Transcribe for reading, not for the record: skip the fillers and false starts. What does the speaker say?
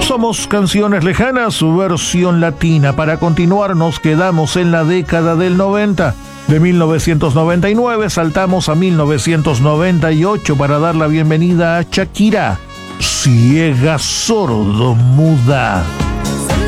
Somos Canciones Lejanas, su versión latina. Para continuar nos quedamos en la década del 90. De 1999 saltamos a 1998 para dar la bienvenida a Shakira, Ciega, Sordo, Muda.